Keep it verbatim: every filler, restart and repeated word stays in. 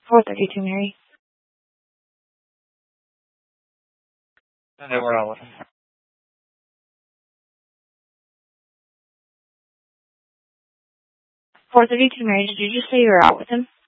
four thirty-two, Mary. And they were out with him. four thirty-two, Mary. Did you just say you were out with him?